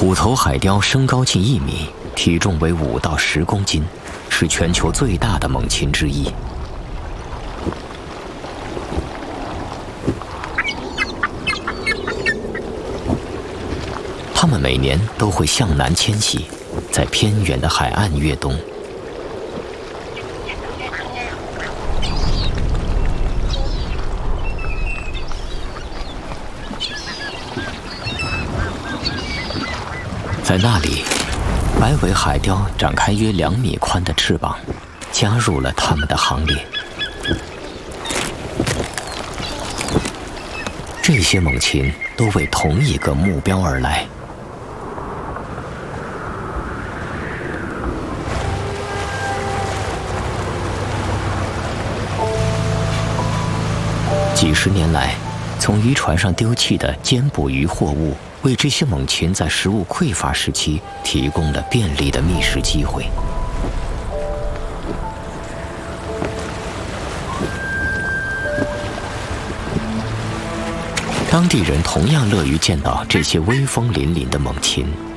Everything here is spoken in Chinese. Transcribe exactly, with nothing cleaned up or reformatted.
虎头海雕身高近一米，体重为五到十公斤，是全球最大的猛禽之一。它们每年都会向南迁徙，在偏远的海岸越冬。在那里，白尾海雕展开约两米宽的翅膀，加入了它们的行列。这些猛禽都为同一个目标而来。几十年来，从渔船上丢弃的尖捕鱼货物，为这些猛禽在食物匮乏时期提供了便利的觅食机会。当地人同样乐于见到这些威风凛凛的猛禽。